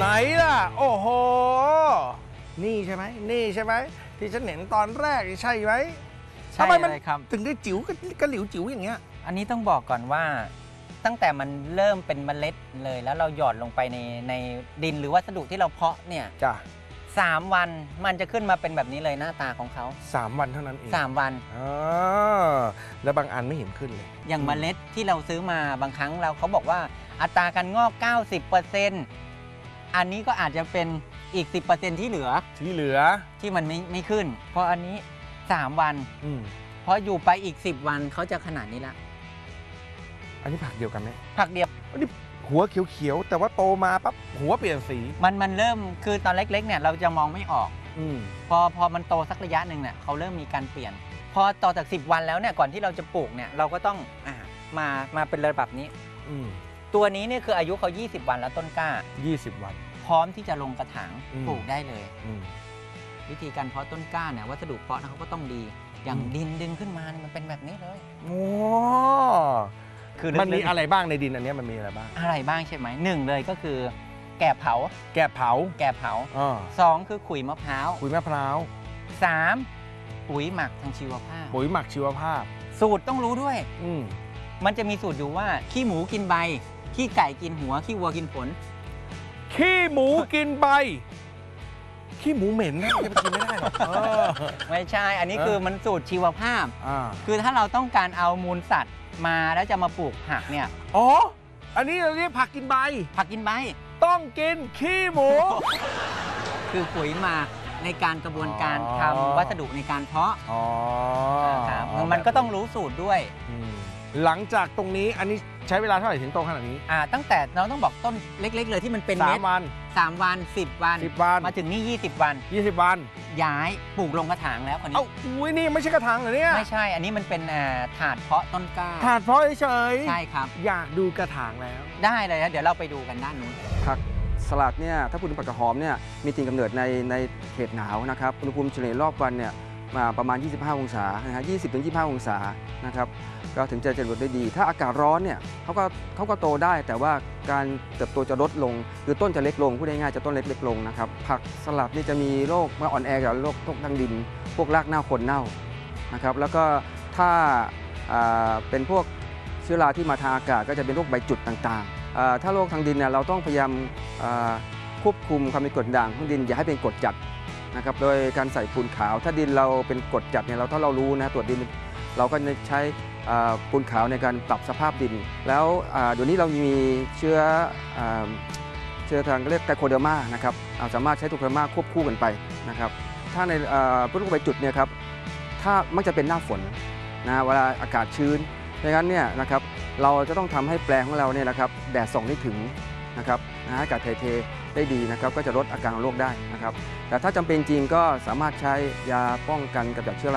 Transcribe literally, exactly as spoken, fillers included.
ไหนล่ะโอ้โหนี่ใช่ไหมนี่ใช่ไหมที่ฉันเห็นตอนแรกใช่ไหมใช่เลยครับถึงได้จิ๋วกระหลิวจิ๋วอย่างเงี้ยอันนี้ต้องบอกก่อนว่าตั้งแต่มันเริ่มเป็นเมล็ดเลยแล้วเราหยอดลงไปในในดินหรือวัสดุที่เราเพาะเนี่ยจ้ะสามวันมันจะขึ้นมาเป็นแบบนี้เลยหน้าตาของเขาสามวันเท่านั้นเองสามวันอ๋อแล้วบางอันไม่เห็นขึ้นเลยอย่างเมล็ดที่เราซื้อมาบางครั้งเราเขาบอกว่าอัตราการงอก เก้าสิบเปอร์เซ็นต์ อันนี้ก็อาจจะเป็นอีก สิบเปอร์เซ็นต์ ที่เหลือที่เหลือที่มันไม่ไม่ขึ้นเพราะอันนี้สามวันอืมพออยู่ไปอีกสิบวันเขาจะขนาดนี้ละอันนี้ผักเดียวกันไหมผักเดียวอันนี้หัวเขียวๆแต่ว่าโตมาปั๊บหัวเปลี่ยนสีมันมันเริ่มคือตอนเล็กๆเนี่ยเราจะมองไม่ออกอืมพอพอมันโตสักระยะหนึ่งเนี่ยเขาเริ่มมีการเปลี่ยนพอต่อจากสิบวันแล้วเนี่ยก่อนที่เราจะปลูกเนี่ยเราก็ต้องอ่ามามาเป็นระดับนี้อืมตัวนี้เนี่ยคืออายุเขายี่สิบวันแล้วต้นกล้ายี่สิบวันพร้อมที่จะลงกระถางปลูกได้เลยวิธีการเพาะต้นกล้าเนี่ยวัสดุเพาะเขาก็ต้องดีอย่างดินดึงขึ้นมาเนี่ยมันเป็นแบบนี้เลยโอ้คือมันมีอะไรบ้างในดินอันนี้มันมีอะไรบ้างอะไรบ้างใช่ไหมหนึ่งเลยก็คือแกะเผาแกะเผาแกะเผาสองคือขุยมะพร้าวขุยมะพร้าวสามปุ๋ยหมักทางชีวภาพปุ๋ยหมักชีวภาพสูตรต้องรู้ด้วยอืมมันจะมีสูตรอยู่ว่าขี้หมูกินใบขี้ไก่กินหัวขี้วัวกินผลขี้หมูกินใบขี้หมูเหม็นนะจะไปกินไม่ได้หรอกไม่ใช่อันนี้คือมันสูตรชีวภาพคือถ้าเราต้องการเอามูลสัตว์มาแล้วจะมาปลูกผักเนี่ยอ๋ออันนี้เราเรียกผักกินใบผักกินใบต้องกินขี้หมูคือปุ๋ยหมักในการกระบวนการทำวัสดุในการเพาะอ๋อครับมันก็ต้องรู้สูตรด้วยหลังจากตรงนี้อันนี้ใช้เวลาเท่าไหร่ถึงโตขนาดนี้อ่าตั้งแต่เราต้องบอกต้นเล็กๆเลยที่มันเป็นเม็ดสามวันสามวันสิบวันสิบวันมาถึงนี่ยี่สิบวันยี่สิบวันย้ายปลูกลงกระถางแล้วคนนี้เอ้าอุ้ยนี่ไม่ใช่กระถางเหรอเนี่ยไม่ใช่อันนี้มันเป็นถาดเพาะต้นกล้าถาดเพาะเฉยใช่ครับอยากดูกระถางแล้วได้เลยนะเดี๋ยวเราไปดูกันด้านนู้นผักสลัดเนี่ยถ้าพูดถึงผักกระหอมเนี่ยมีถิ่นกำเนิดในในเขตหนาวนะครับอุณหภูมิเฉลี่ยรอบวันเนี่ยมาประมาณยี่สิบห้าองศานะฮะยี่สิบถึงยี่สิบห้าองศานะครับก็ถึงจะเจริญได้ดีถ้าอากาศร้อนเนี่ยเขาก็เขาก็โตได้แต่ว่าการเติบโตจะลดลงคือต้นจะเล็กลงพูดง่ายๆจะต้นเล็กๆลงนะครับผักสลัดนี่จะมีโรคเมื่ออ่อนแอกับโรคทางดินพวกรากเน่าคนเน่านะครับแล้วก็ถ้าเป็นพวกเชื้อราที่มาทางอากาศก็จะเป็นโรคใบจุดต่างๆถ้าโรคทางดินเนี่ยเราต้องพยายามควบคุมความเป็นกรดด่างของดินอย่าให้เป็นกรดจัดนะครับโดยการใส่ปูนขาวถ้าดินเราเป็นกรดจัดเนี่ยเราถ้าเรารู้นะตรวจดินเราก็ใช้ปูนขาวในการปรับสภาพดินแล้วเดี๋ยวนี้เรามีเชื้อเชื้อทางเรียกไกโคเดอร์มานะครับสามารถใช้ไกโคเดอร์มาควบคู่กันไปนะครับถ้าในพืชโรคใบจุดเนี่ยครับถ้ามักจะเป็นหน้าฝนนะเวลาอากาศชื้นดังนั้นเนี่ยนะครับเราจะต้องทำให้แปลงของเราเนี่ยนะครับแดดส่องได้ถึงนะครับนะอากาศถ่ายเทได้ดีนะครับก็จะลดอาการโรคได้นะครับแต่ถ้าจำเป็นจริงก็สามารถใช้ยาป้องกันกำจัดเชื้อ